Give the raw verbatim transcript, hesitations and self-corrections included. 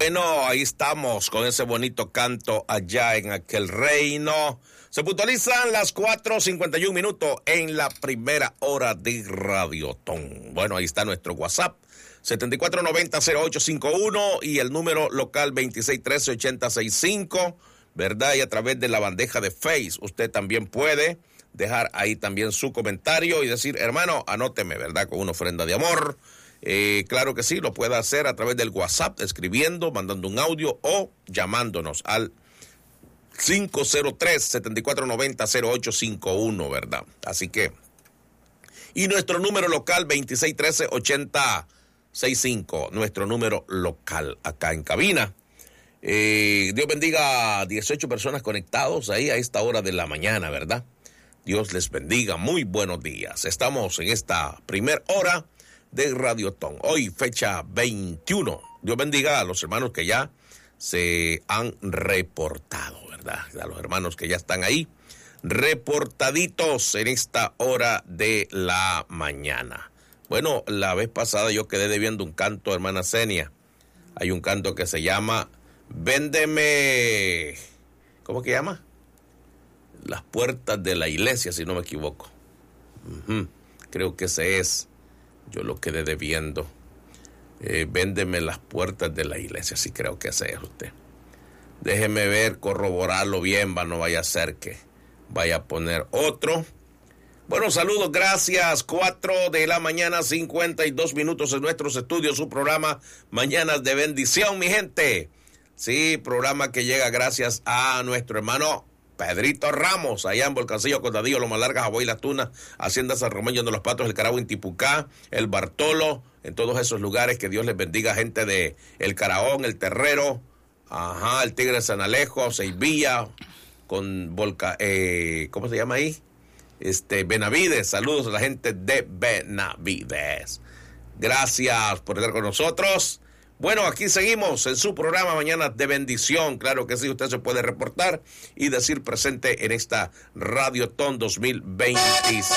Bueno, ahí estamos con ese bonito canto allá en aquel reino. Se puntualizan las cuatro cincuenta y un minutos en la primera hora de Radiotón. Bueno, ahí está nuestro WhatsApp, setenta y cuatro noventa cero ocho cincuenta y uno y el número local veintiséis trece ochenta sesenta y cinco, ¿verdad? Y a través de la bandeja de Face, usted también puede dejar ahí también su comentario y decir, hermano, anóteme, ¿verdad? Con una ofrenda de amor. Eh, claro que sí, lo puede hacer a través del WhatsApp, escribiendo, mandando un audio o llamándonos al cinco cero tres, setenta y cuatro noventa cero ocho cincuenta y uno, ¿verdad? Así que, y nuestro número local veintiséis trece ochenta sesenta y cinco, nuestro número local acá en cabina. Eh, Dios bendiga a dieciocho personas conectados ahí a esta hora de la mañana, ¿verdad? Dios les bendiga, muy buenos días. Estamos en esta primer hora de Radiotón. Hoy fecha veintiuno. Dios bendiga a los hermanos que ya se han reportado, ¿verdad? A los hermanos que ya están ahí reportaditos en esta hora de la mañana. Bueno, la vez pasada yo quedé debiendo un canto, hermana Senia. Hay un canto que se llama Véndeme, ¿cómo que llama? Las puertas de la iglesia, si no me equivoco. Uh-huh. Creo que ese es. Yo lo quedé debiendo. Eh, véndeme las puertas de la iglesia, sí creo que ese es usted. Déjeme ver, corroborarlo bien, va, no vaya a ser que vaya a poner otro. Bueno, saludos, gracias. Cuatro de la mañana, cincuenta y dos minutos en nuestros estudios, su programa Mañanas de Bendición, mi gente. Sí, programa que llega gracias a nuestro hermano Pedrito Ramos, allá en Volcancillo, Condadillo, Loma Larga, Jabón y Las Tunas, Hacienda San Román, Yendo los Patos, El Carabobo, Intipucá, El Bartolo, en todos esos lugares. Que Dios les bendiga, gente de El Caraón, El Terrero, ajá, El Tigre de San Alejo, Seivilla, con Volca, eh, ¿cómo se llama ahí? Este, Benavides, saludos a la gente de Benavides. Gracias por estar con nosotros. Bueno, aquí seguimos en su programa Mañanas de Bendición. Claro que sí, usted se puede reportar y decir presente en esta Radiotón dos mil veintiséis.